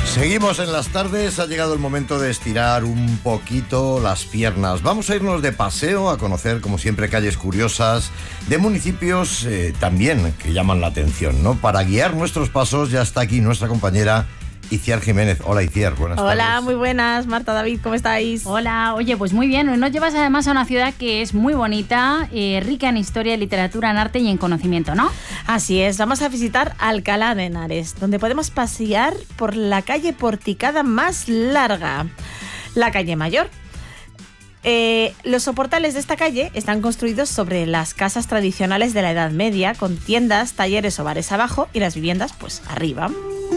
Seguimos en las tardes, ha llegado el momento de estirar un poquito las piernas. Vamos a irnos de paseo a conocer, como siempre, calles curiosas de municipios también que llaman la atención, ¿no? Para guiar nuestros pasos ya está aquí nuestra compañera Itziar Jiménez. Hola, Itziar, buenas tardes. Hola, muy buenas. Marta, David, ¿cómo estáis? Hola, oye, pues muy bien. Hoy nos llevas además a una ciudad que es muy bonita, rica en historia, literatura, en arte y en conocimiento, ¿no? Así es, vamos a visitar Alcalá de Henares, donde podemos pasear por la calle porticada más larga, la calle Mayor. Los soportales de esta calle están construidos sobre las casas tradicionales de la Edad Media, con tiendas, talleres o bares abajo y las viviendas pues arriba.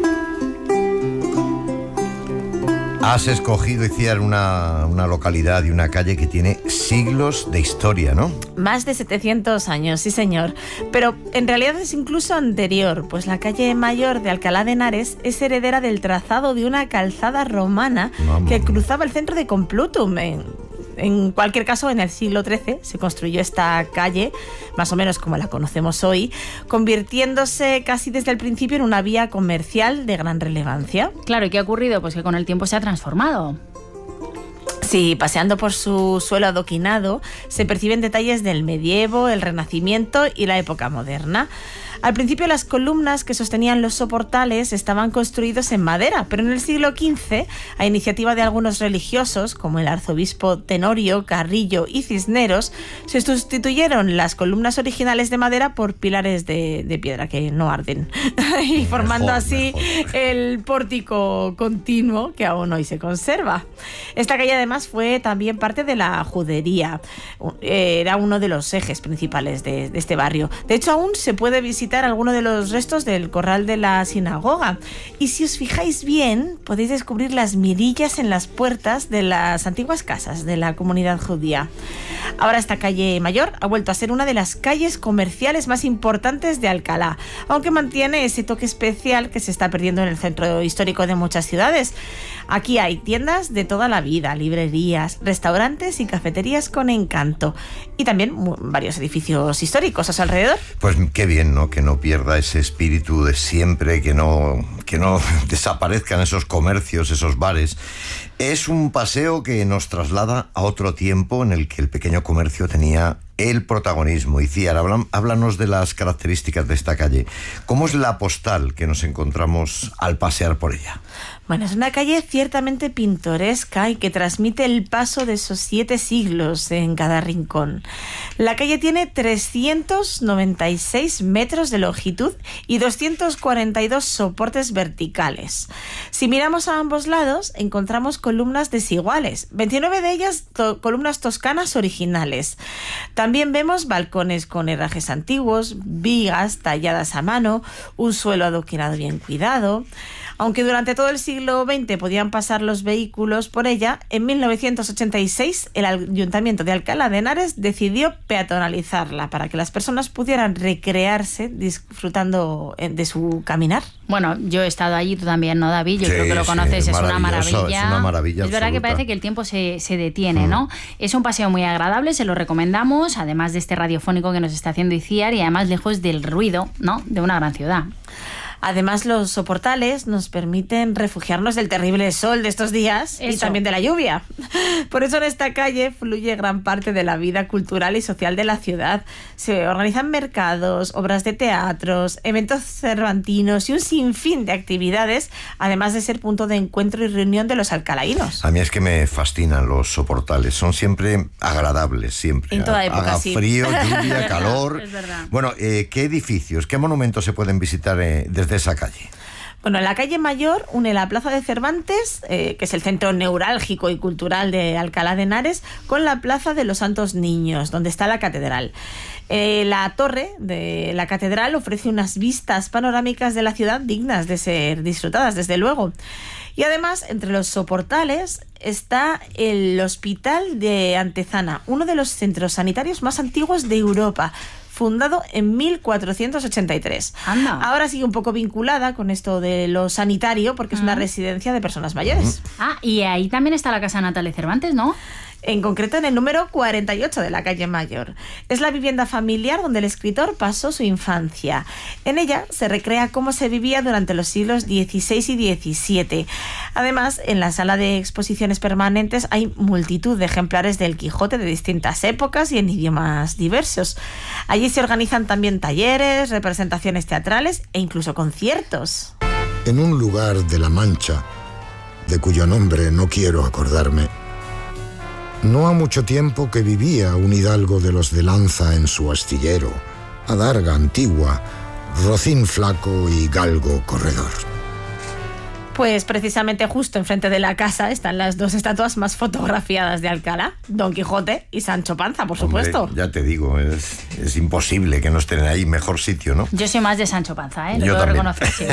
Has escogido, Itziar, una localidad y una calle que tiene siglos de historia, ¿no? Más de 700 años, sí señor. Pero en realidad es incluso anterior, pues la calle Mayor de Alcalá de Henares es heredera del trazado de una calzada romana que cruzaba el centro de Complutum. En cualquier caso, en el siglo XIII se construyó esta calle, más o menos como la conocemos hoy, convirtiéndose casi desde el principio en una vía comercial de gran relevancia. Claro, ¿y qué ha ocurrido? Pues que con el tiempo se ha transformado. Sí, paseando por su suelo adoquinado se perciben detalles del medievo, el Renacimiento y la época moderna. Al principio las columnas que sostenían los soportales estaban construidos en madera, pero en el siglo XV, a iniciativa de algunos religiosos, como el arzobispo Tenorio, Carrillo y Cisneros, se sustituyeron las columnas originales de madera por pilares de piedra que no arden, y formando así el pórtico continuo que aún hoy se conserva. Esta calle además fue también parte de la judería, era uno de los ejes principales de este barrio. De hecho, aún se puede visitar alguno de los restos del corral de la sinagoga. Y si os fijáis bien, podéis descubrir las mirillas en las puertas de las antiguas casas de la comunidad judía. Ahora esta calle Mayor ha vuelto a ser una de las calles comerciales más importantes de Alcalá, aunque mantiene ese toque especial que se está perdiendo en el centro histórico de muchas ciudades. Aquí hay tiendas de toda la vida, librerías, restaurantes y cafeterías con encanto. Y también varios edificios históricos a su alrededor. Pues qué bien, ¿no? Que no pierda ese espíritu de siempre, que no desaparezcan esos comercios, esos bares. Es un paseo que nos traslada a otro tiempo en el que el pequeño comercio tenía el protagonismo. Itziar, háblanos de las características de esta calle. ¿Cómo es la postal que nos encontramos al pasear por ella? Bueno, es una calle ciertamente pintoresca y que transmite el paso de esos 7 siglos en cada rincón. La calle tiene 396 metros de longitud y 242 soportes verticales. Si miramos a ambos lados, encontramos columnas desiguales, 29 de ellas columnas toscanas originales. También vemos balcones con herrajes antiguos, vigas talladas a mano, un suelo adoquinado bien cuidado. Aunque durante todo el siglo XX podían pasar los vehículos por ella, en 1986 el Ayuntamiento de Alcalá de Henares decidió peatonalizarla para que las personas pudieran recrearse disfrutando de su caminar. Bueno, yo he estado allí, tú también, ¿no, David? Yo creo que lo conoces, es una maravilla. Es una maravilla. Es verdad que parece que el tiempo se detiene, ¿no? Es un paseo muy agradable, se lo recomendamos, además de este radiofónico que nos está haciendo Itziar y además lejos del ruido, ¿no?, de una gran ciudad. Además, los soportales nos permiten refugiarnos del terrible sol de estos días y también de la lluvia. Por eso en esta calle fluye gran parte de la vida cultural y social de la ciudad. Se organizan mercados, obras de teatros, eventos cervantinos y un sinfín de actividades, además de ser punto de encuentro y reunión de los alcalaínos. A mí es que me fascinan los soportales. Son siempre agradables, siempre. En toda época, haga sí. frío, lluvia, calor. Es verdad. Bueno, ¿qué edificios, qué monumentos se pueden visitar desde esa calle? Bueno, la calle Mayor une la Plaza de Cervantes, que es el centro neurálgico y cultural de Alcalá de Henares, con la Plaza de los Santos Niños, donde está la catedral. La torre de la catedral ofrece unas vistas panorámicas de la ciudad dignas de ser disfrutadas, desde luego. Y además, entre los soportales está el Hospital de Antezana, uno de los centros sanitarios más antiguos de Europa, fundado en 1483. Anda. Ahora sigue un poco vinculada con esto de lo sanitario, porque es una residencia de personas mayores. Ah, y ahí también está la casa natal de Cervantes, ¿no? en concreto en el número 48 de la calle Mayor. Es la vivienda familiar donde el escritor pasó su infancia. En ella se recrea cómo se vivía durante los siglos XVI y XVII. Además, en la sala de exposiciones permanentes hay multitud de ejemplares del Quijote de distintas épocas y en idiomas diversos. Allí se organizan también talleres, representaciones teatrales e incluso conciertos. En un lugar de La Mancha, de cuyo nombre no quiero acordarme, no ha mucho tiempo que vivía un hidalgo de los de lanza en su astillero, adarga antigua, rocín flaco y galgo corredor. Pues precisamente justo enfrente de la casa están las dos estatuas más fotografiadas de Alcalá, Don Quijote y Sancho Panza, por supuesto. Hombre, ya te digo, es imposible que no estén ahí, mejor sitio, ¿no? Yo soy más de Sancho Panza, ¿eh? Lo Yo puedo también. reconocer, sí.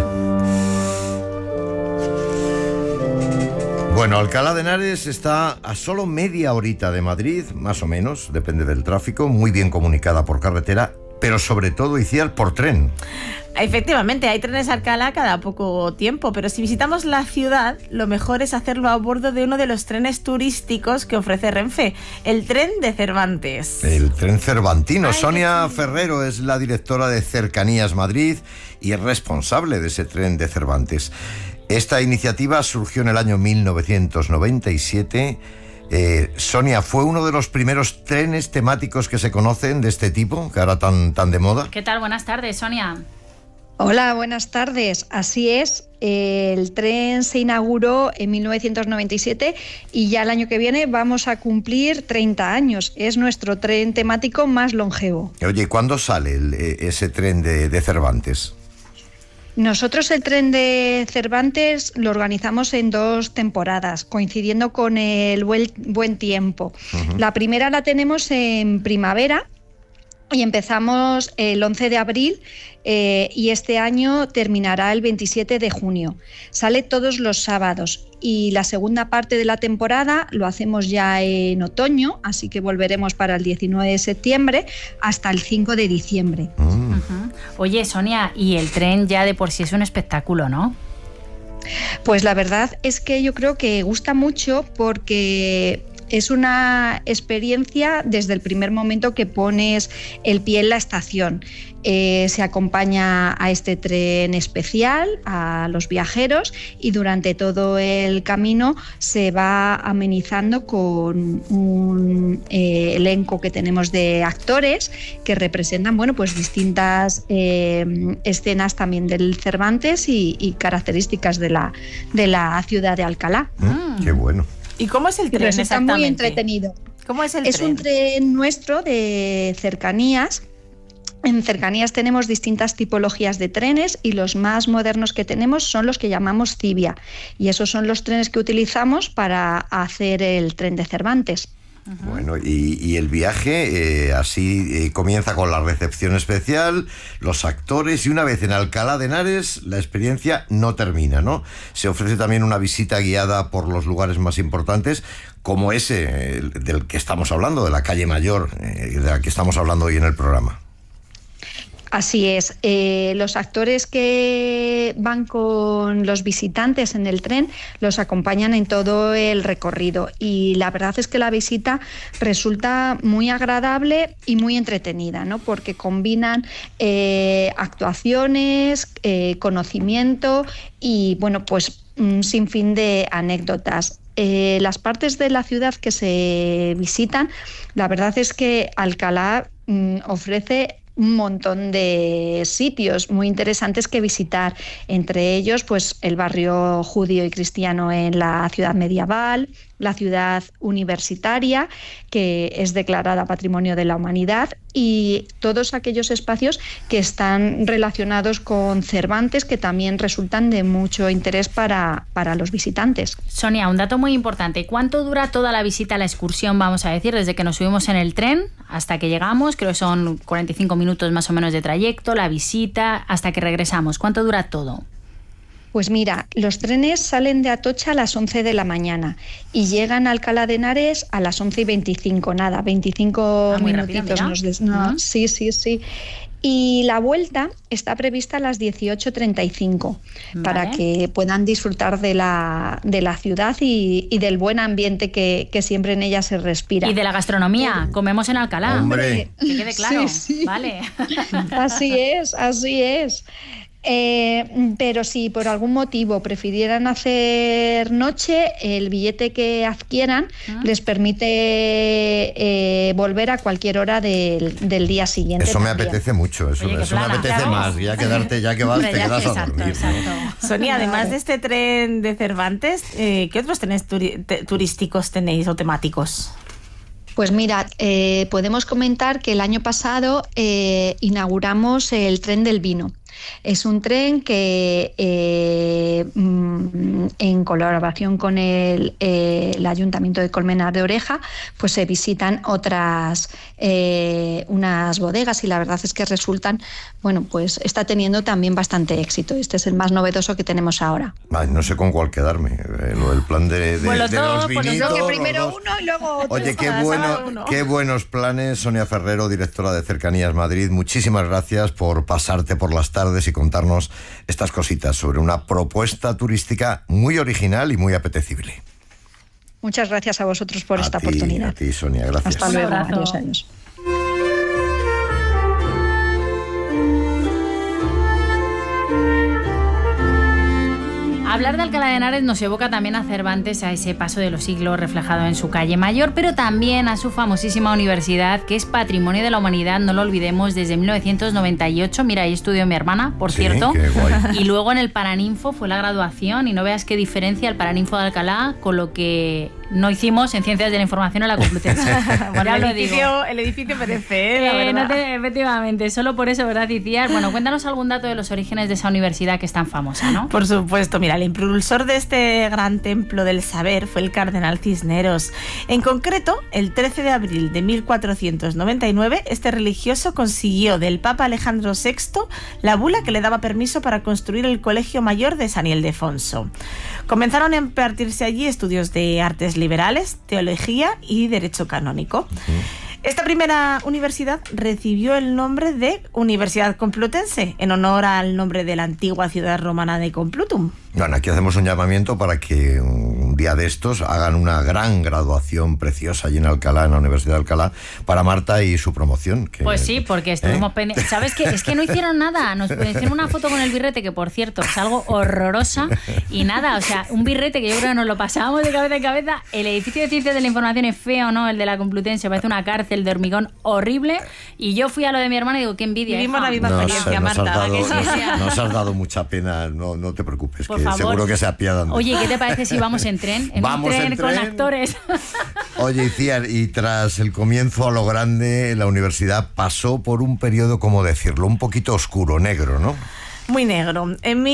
Bueno, Alcalá de Henares está a solo media horita de Madrid, más o menos, depende del tráfico, muy bien comunicada por carretera, pero sobre todo, Iciar, por tren. Efectivamente, hay trenes a Alcalá cada poco tiempo, pero si visitamos la ciudad, lo mejor es hacerlo a bordo de uno de los trenes turísticos que ofrece Renfe, el tren de Cervantes. El tren cervantino. Ay, Sonia Ferrero es la directora de Cercanías Madrid y es responsable de ese tren de Cervantes. Esta iniciativa surgió en el año 1997. Sonia, ¿fue uno de los primeros trenes temáticos que se conocen de este tipo, que ahora tan de moda? ¿Qué tal? Buenas tardes, Sonia. Hola, buenas tardes. Así es, el tren se inauguró en 1997 y ya el año que viene vamos a cumplir 30 años. Es nuestro tren temático más longevo. Oye, ¿cuándo sale ese tren de Cervantes? Nosotros el tren de Cervantes lo organizamos en 2 temporadas, coincidiendo con el buen tiempo. Uh-huh. La primera la tenemos en primavera y empezamos el 11 de abril y este año terminará el 27 de junio. Sale todos los sábados y la segunda parte de la temporada lo hacemos ya en otoño, así que volveremos para el 19 de septiembre hasta el 5 de diciembre. Uh-huh. Oye, Sonia, y el tren ya de por sí es un espectáculo, ¿no? Pues la verdad es que yo creo que gusta mucho porque es una experiencia desde el primer momento que pones el pie en la estación. Se acompaña a este tren especial, a los viajeros, y durante todo el camino se va amenizando con un elenco que tenemos de actores que representan, bueno, pues distintas escenas también del Cervantes y características de la ciudad de Alcalá. Qué bueno. ¿Y cómo es el tren Resulta exactamente? muy entretenido. ¿Cómo es el Es tren? un tren nuestro de cercanías. En cercanías tenemos distintas tipologías de trenes y los más modernos que tenemos son los que llamamos Civia. Y esos son los trenes que utilizamos para hacer el tren de Cervantes. Uh-huh. Bueno, y el viaje así comienza con la recepción especial, los actores, y una vez en Alcalá de Henares la experiencia no termina, ¿no? Se ofrece también una visita guiada por los lugares más importantes, como ese del que estamos hablando, de la calle Mayor, de la que estamos hablando hoy en el programa. Así es. Los actores que van con los visitantes en el tren los acompañan en todo el recorrido y la verdad es que la visita resulta muy agradable y muy entretenida, ¿no? Porque combinan actuaciones, conocimiento y, bueno, pues un sinfín de anécdotas. Las partes de la ciudad que se visitan, la verdad es que Alcalá ofrece un montón de sitios muy interesantes que visitar, entre ellos pues el barrio judío y cristiano en la ciudad medieval, la ciudad universitaria, que es declarada Patrimonio de la Humanidad, y todos aquellos espacios que están relacionados con Cervantes, que también resultan de mucho interés para los visitantes. Sonia, un dato muy importante. ¿Cuánto dura toda la visita a la excursión, vamos a decir, desde que nos subimos en el tren hasta que llegamos? Creo que son 45 minutos más o menos de trayecto, la visita, hasta que regresamos. ¿Cuánto dura todo? Pues mira, los trenes salen de Atocha a las 11 de la mañana y llegan a Alcalá de Henares a las 11:25, nada, 25 muy minutitos. rápido, mira. Sí. Y la vuelta está prevista a las 18:35 para que puedan disfrutar de la ciudad y del buen ambiente que siempre en ella se respira. Y de la gastronomía, comemos en Alcalá. Hombre. Que quede claro, sí. vale. Así es. Pero si por algún motivo prefirieran hacer noche, el billete que adquieran les permite volver a cualquier hora del día siguiente. Eso me también. apetece mucho, eso Oye, me apetece claro. más, ya quedarte, ya que vas, te quedas a dormir. Exacto. Sonia, además de este tren de Cervantes, ¿qué otros trenes turísticos tenéis o temáticos? Pues mira, podemos comentar que el año pasado inauguramos el tren del vino. Es un tren que en colaboración con el Ayuntamiento de Colmenar de Oreja, pues se visitan unas bodegas y la verdad es que resultan, bueno, pues está teniendo también bastante éxito. Este es el más novedoso que tenemos ahora. Ay, no sé con cuál quedarme. Lo del plan de Pues los de dos, los pues los vinitos. dos. Que los primero dos. uno y luego otro. Oye, uno. qué buenos planes, Sonia Ferrero, directora de Cercanías Madrid. Muchísimas gracias por pasarte por las tardes y contarnos estas cositas sobre una propuesta turística muy original y muy apetecible. Muchas gracias a vosotros por esta A oportunidad. ti, Sonia, gracias. Hasta Un luego. abrazo. Adiós. Hablar de Alcalá de Henares nos evoca también a Cervantes, a ese paso de los siglos reflejado en su calle Mayor, pero también a su famosísima universidad, que es Patrimonio de la Humanidad, no lo olvidemos, desde 1998. Mira, ahí estudió mi hermana, por cierto. Qué guay. Y luego en el Paraninfo fue la graduación, y no veas qué diferencia el Paraninfo de Alcalá con lo que no hicimos en Ciencias de la Información en la Complutense. Bueno, Ya el lo digo. edificio merece, la verdad. Efectivamente, solo por eso, ¿verdad, Iciar? Bueno, cuéntanos algún dato de los orígenes de esa universidad que es tan famosa, ¿no? Por supuesto, mira, el impulsor de este gran templo del saber fue el cardenal Cisneros. En concreto, el 13 de abril de 1499, este religioso consiguió del Papa Alejandro VI la bula que le daba permiso para construir el Colegio Mayor de San Ildefonso. Comenzaron a impartirse allí estudios de artes liberales, teología y derecho canónico. Esta primera universidad recibió el nombre de Universidad Complutense, en honor al nombre de la antigua ciudad romana de Complutum. Bueno, aquí hacemos un llamamiento para que un día de estos hagan una gran graduación preciosa allí en Alcalá, en la Universidad de Alcalá, para Marta y su promoción. Que, Pues sí, porque estuvimos pendientes. ¿Sabes qué? Es que no hicieron nada. Nos hicieron una foto con el birrete, que por cierto es algo horrorosa. Y nada, o sea, un birrete que yo creo que nos lo pasábamos de cabeza en cabeza. El edificio de Ciencias de la Información es feo, ¿no? El de la Complutense parece una cárcel de hormigón horrible. Y yo fui a lo de mi hermana y digo, qué envidia. Vivimos hija. la misma experiencia, Marta. Nos has dado mucha pena, no te preocupes, Por que favor. seguro que se apiadan. de Oye, eso. ¿qué te parece si vamos en tren? Vamos un tren en con tren. actores. Oye, Iciar, y tras el comienzo a lo grande, la universidad pasó por un periodo, ¿cómo decirlo?, un poquito oscuro, negro, ¿no? Muy negro. En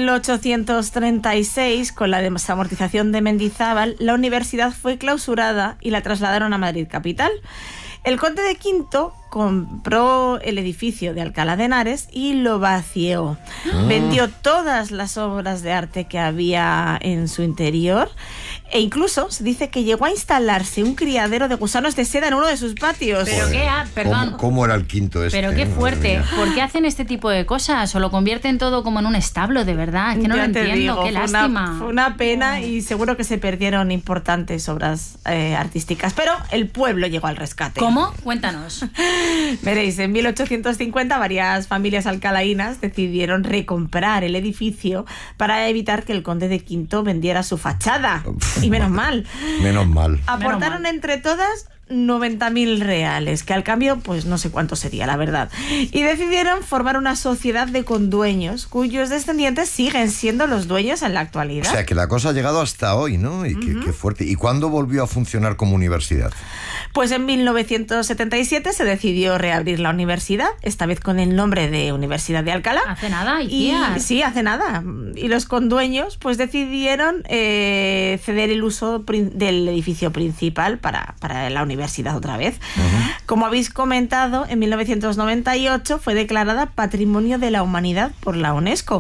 1836, con la desamortización de Mendizábal, la universidad fue clausurada y la trasladaron a Madrid capital. El conde de Quinto compró el edificio de Alcalá de Henares y lo vació. Vendió todas las obras de arte que había en su interior e incluso se dice que llegó a instalarse un criadero de gusanos de seda en uno de sus patios. Pero qué, perdón. ¿Cómo era el quinto este? Pero qué Madre fuerte. mía. ¿Por qué hacen este tipo de cosas? ¿O lo convierten todo como en un establo, de verdad? Es que no Ya lo te entiendo. digo, Qué fue lástima. fue una pena y seguro que se perdieron importantes obras artísticas. Pero el pueblo llegó al rescate. ¿Cómo? Cuéntanos. Veréis, en 1850 varias familias alcalaínas decidieron recomprar el edificio para evitar que el conde de Quinto vendiera su fachada. Y menos mal. Menos mal. Aportaron entre todas 90.000 reales, que al cambio pues no sé cuánto sería, la verdad. Y decidieron formar una sociedad de condueños cuyos descendientes siguen siendo los dueños en la O actualidad. sea, que la cosa ha llegado hasta hoy, ¿no? Y qué fuerte. ¿Y cuándo volvió a funcionar como universidad? Pues en 1977 se decidió reabrir la universidad, esta vez con el nombre de Universidad de Alcalá. Hace nada, Y Iciar. sí, hace nada. Y los condueños pues decidieron ceder el uso del edificio principal para la universidad otra vez. Como habéis comentado, en 1998 fue declarada Patrimonio de la Humanidad por la UNESCO.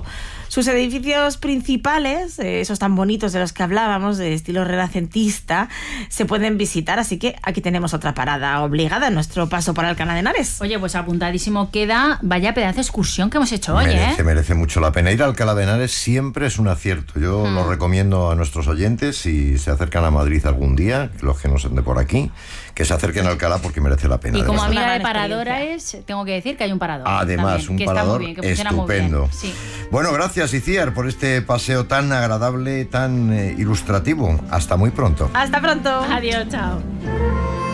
Sus edificios principales, esos tan bonitos de los que hablábamos, de estilo renacentista, se pueden visitar, así que aquí tenemos otra parada obligada en nuestro paso por Alcalá de Henares. Oye, pues apuntadísimo queda. Vaya pedazo de excursión que hemos hecho hoy, Merece mucho la pena. Ir a Alcalá de Henares siempre es un acierto. Yo lo recomiendo a nuestros oyentes, si se acercan a Madrid algún día, los que no son de por aquí, que se acerquen a Alcalá porque merece la pena. Y como además, amiga de paradores, tengo que decir que hay un parador. Además, también, un parador que funciona estupendo. muy bien. Sí. Bueno, gracias, Itziar, por este paseo tan agradable, tan ilustrativo. Hasta muy pronto. Hasta pronto. Adiós, chao.